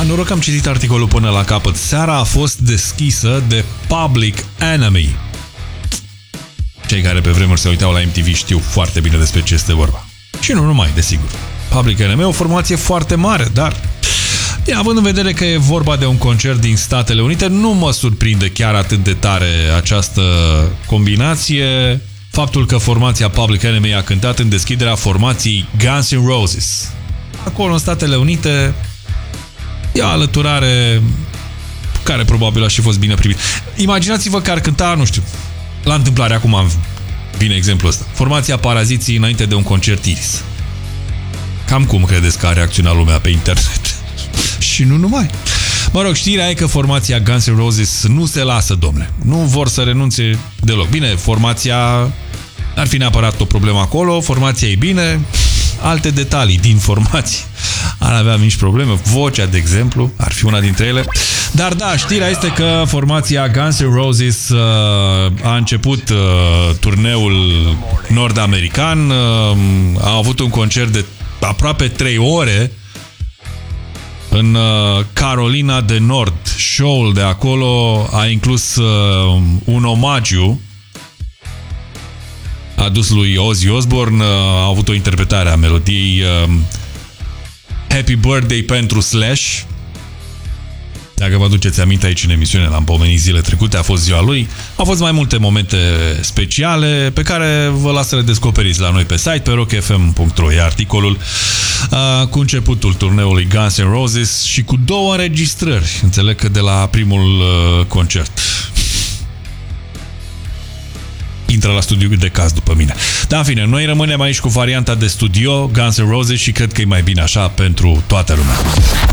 noroc că am citit articolul până la capăt. Seara a fost deschisă de Public Enemy. Cei care pe vremuri se uitau la MTV știu foarte bine despre ce este vorba. Și nu numai, desigur. Public Enemy e o formație foarte mare, dar având în vedere că e vorba de un concert din Statele Unite, nu mă surprinde chiar atât de tare această combinație. Faptul că formația Public Enemy a cântat în deschiderea formației Guns N' Roses. Acolo, în Statele Unite, e o alăturare care probabil a și fost bine primit. Imaginați-vă că ar cânta, nu știu, la întâmplare, acum vine exemplul ăsta, formația Paraziții înainte de un concert Iris. Cam cum credeți că a reacționat lumea pe internet? Și nu numai. Mă rog, știrea e că formația Guns N' Roses nu se lasă, domnule. Nu vor să renunțe deloc. Bine, formația ar fi neapărat o problemă acolo, formația e bine, alte detalii din formație ar avea mici probleme. Vocea, de exemplu, ar fi una dintre ele. Dar da, știrea este că formația Guns N' Roses a început turneul nord-american, a avut un concert de aproape 3 ore în Carolina de Nord. Show-ul de acolo a inclus un omagiu adus lui Ozzy Osbourne. A avut o interpretare a melodiei Happy Birthday pentru Slash. Dacă vă aduceți aminte, aici în emisiune l-am pomenit zile trecute, a fost ziua lui. Au fost mai multe momente speciale pe care vă las să le descoperiți la noi pe site, pe rockfm.ro. E articolul cu începutul turneului Guns N' Roses și cu 2 înregistrări. Înțeleg că de la primul concert. Intră la studiu de caz după mine. Dar în fine, noi rămânem aici cu varianta de studio Guns N' Roses și cred că e mai bine așa pentru toată lumea.